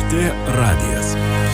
LRT radijas.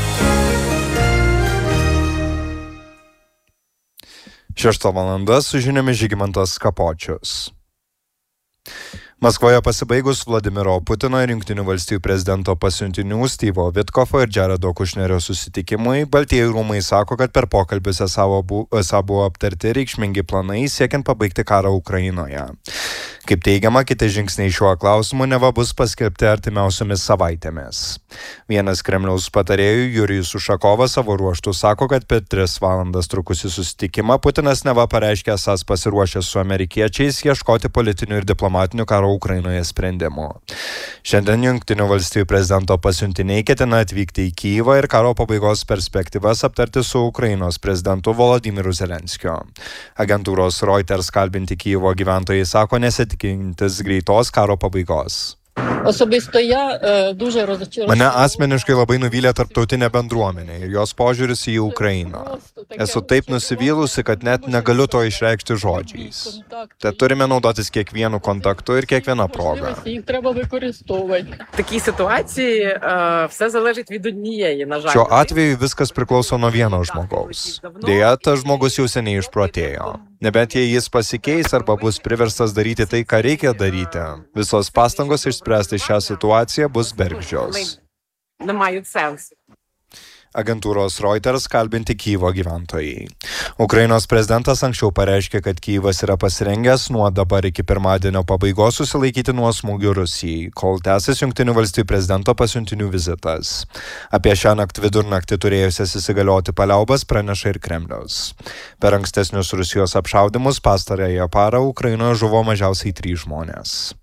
Šešta valanda su žiniomis Žygimantas Kapočius. Maskvoje pasibaigus Vladimiro Putino ir Jungtinių valstijų prezidento pasiuntinių Steve'o Witkofo ir Jaredo Kušnerio susitikimui, Baltieji rūmai sako, kad per pokalbius esą buvo aptarti reikšmingi planai siekiant pabaigti karą Ukrainoje. Kaip teigiama, kiti žingsniai šiuo klausimu neva bus paskelbti artimiausiomis savaitėmis. Vienas Kremliaus patarėjų, Jurijus Ušakovas, savo ruožtu sako, kad per 3 valandas trukusį susitikimą Putinas neva pareiškė esąs pasiruošęs su amerikiečiais ieškoti politinių ir diplomatinių karo Ukrainoje sprendimų. Šiandien Jungtinių valstijų prezidento pasiuntiniai ketina atvykti į Kyjivą ir karo pabaigos perspektyvas aptarti su Ukrainos prezidentu Volodymyru Zelenskiu. Agentūros Reuters kalbinti Kyjivo gyventojai sako nesitikintis greitos karo pabaigos. Mane asmeniškai labai nuvylė tarptautinė bendruomenė ir jos požiūris į Ukrainą. Esu taip nusivylusi, kad net negaliu to išreikšti žodžiais. Tad turime naudotis kiekvienu kontaktu ir kiekvieną progą. Šiuo atveju viskas priklauso nuo vieno žmogaus. Deja, tas žmogus jau seniai išprotėjo. Nebent jei jis pasikeis arba bus priverstas daryti tai, ką reikia daryti, visos pastangos išspręsti šią situaciją bus bergždžios. Agentūros Reuters kalbinti Kyjivo gyventojai. Ukrainos prezidentas anksčiau pareiškė, kad Kyjivas yra pasirengęs nuo dabar iki pirmadienio pabaigos susilaikyti nuo smūgių Rusijai, kol tęsis Jungtinių valstijų prezidento pasiuntinių vizitas. Apie šią vidurnaktį turėjusias įsigalioti paliaubas praneša ir Kremlius. Per ankstesnius Rusijos apšaudymus pastarąją parą Ukrainoje žuvo mažiausiai 3 žmonės.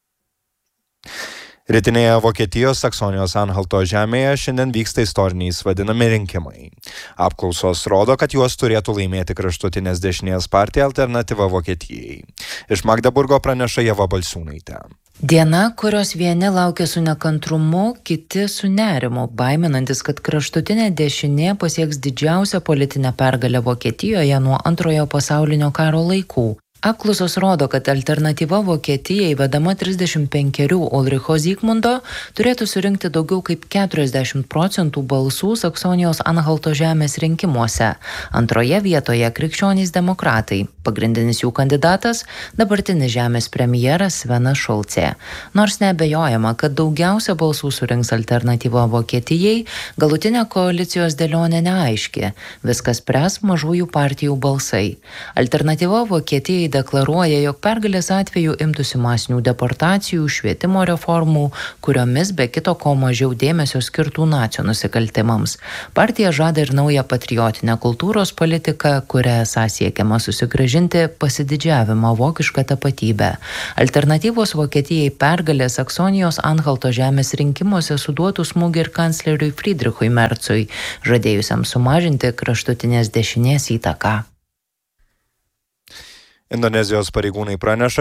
Rytinėje Vokietijos Saksonijos Anhalto žemėje šiandien vyksta istoriniais vadinami rinkimai. Apklausos rodo, kad juos turėtų laimėti kraštutinės dešinės partija Alternatyva Vokietijai. Iš Magdeburgo praneša Ieva Balsiūnaitė. Diena, kurios vieni laukia su nekantrumu, kiti su nerimu, baiminantis, kad kraštutinė dešinė pasieks didžiausią politinę pergalę Vokietijoje nuo Antrojo pasaulinio karo laikų. Apklausos rodo, kad Alternatyva Vokietijai vedama 35 Ulricho Zygmundo turėtų surinkti daugiau kaip 40% balsų Saksonijos Anhalto žemės rinkimuose. Antroje vietoje krikščionys demokratai. Pagrindinis jų kandidatas – dabartinis žemės premjeras Svenas Šulcė. Nors neabejojama, kad daugiausia balsų surinks Alternatyva Vokietijai, galutinė koalicijos dėlionė neaiški. Viskas spręs mažųjų partijų balsai. Alternatyva Vokietijai deklaruoja, jog pergalės atveju imtųsi masinių deportacijų, švietimo reformų, kuriomis be kito ko mažiau dėmesio skirtų nacių nusikaltimams. Partija žada ir naują patriotinę kultūros politiką, kuria esą siekiama susigrąžinti pasididžiavimą vokišką tapatybę. Alternatyvos Vokietijai pergalė Saksonijos Anhalto žemės rinkimuose suduotų smūgį ir kancleriui Friedrichui Merzui, žadėjusiam sumažinti kraštutinės dešinės įtaką. Indonezijos pareigūnai praneša,